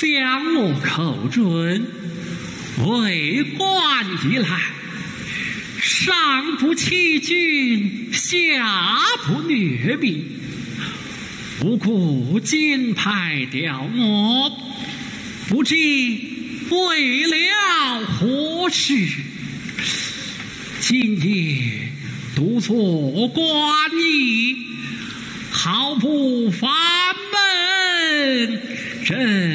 向我寇准，为官以来，上不欺君，下不虐民，无故金牌吊我，不知为了何事？今夜独坐观议，好不烦闷。